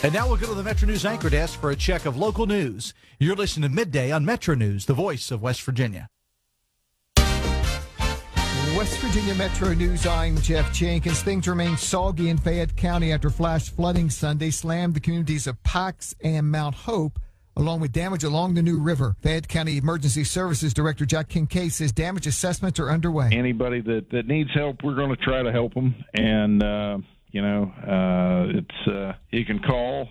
And now we'll go to the Metro News Anchor Desk for a check of local news. You're listening to Midday on Metro News, the voice of West Virginia. West Virginia Metro News, I'm Jeff Jenkins. Things remain soggy in Fayette County after flash flooding Sunday slammed the communities of Pax and Mount Hope, along with damage along the New River. Fayette County Emergency Services Director Jack Kincaid says damage assessments are underway. Anybody that needs help, we're going to try to help them. And, you can call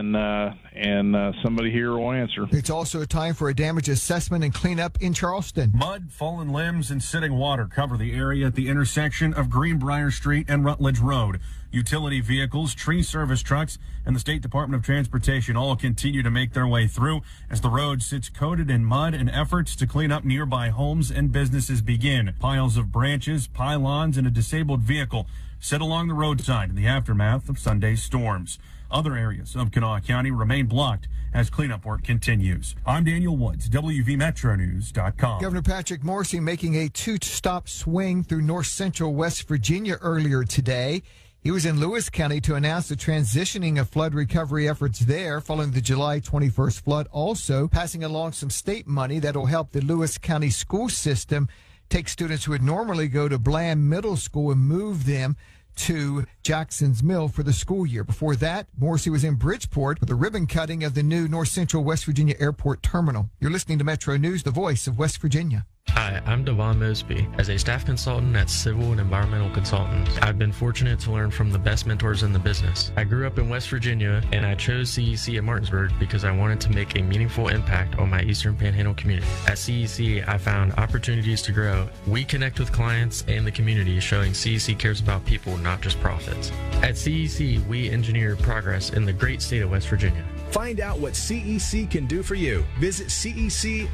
and somebody here will answer. It's also a time for a damage assessment and cleanup in Charleston. Mud, fallen limbs, and sitting water cover the area at the intersection of Greenbrier Street and Rutledge Road. Utility vehicles, tree service trucks, and the State Department of Transportation all continue to make their way through as the road sits coated in mud and efforts to clean up nearby homes and businesses begin. Piles of branches, pylons, and a disabled vehicle sit along the roadside in the aftermath of Sunday's storms. Other areas of Kanawha County remain blocked as cleanup work continues. I'm Daniel Woods, WVMetroNews.com. Governor Patrick Morrisey making a two-stop swing through north central West Virginia earlier today. He was in Lewis County to announce the transitioning of flood recovery efforts there following the July 21st flood, also passing along some state money that will help the Lewis County school system take students who would normally go to Bland Middle School and move them to Jackson's Mill for the school year. Before that, Morrisey was in Bridgeport with the ribbon cutting of the new North Central West Virginia Airport Terminal. You're listening to Metro News, the voice of West Virginia. Hi, I'm Devon Mosby. As a staff consultant at Civil and Environmental Consultants, I've been fortunate to learn from the best mentors in the business. I grew up in West Virginia, and I chose CEC at Martinsburg because I wanted to make a meaningful impact on my Eastern Panhandle community. At CEC, I found opportunities to grow. We connect with clients and the community, showing CEC cares about people, not just profits. At CEC, we engineer progress in the great state of West Virginia. Find out what CEC can do for you. Visit cecinc.com.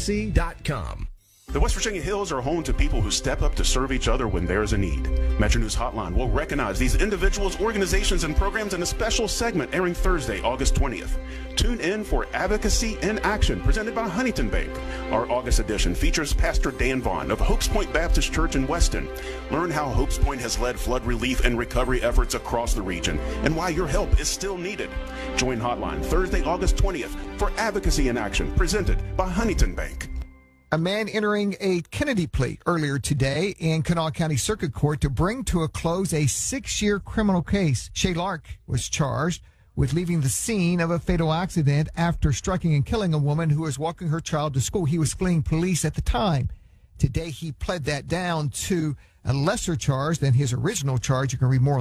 The West Virginia Hills are home to people who step up to serve each other when there is a need. Metro News Hotline will recognize these individuals, organizations, and programs in a special segment airing Thursday, August 20th. Tune in for Advocacy in Action, presented by Huntington Bank. Our August edition features Pastor Dan Vaughn of Hopes Point Baptist Church in Weston. Learn how Hopes Point has led flood relief and recovery efforts across the region and why your help is still needed. Join Hotline Thursday, August 20th for Advocacy in Action, presented by Huntington Bank. A man entering a Kennedy plea earlier today in Kanawha County Circuit Court to bring to a close a 6-year criminal case. Shay Lark was charged with leaving the scene of a fatal accident after striking and killing a woman who was walking her child to school. He was fleeing police at the time. Today, he pled that down to a lesser charge than his original charge. You can read more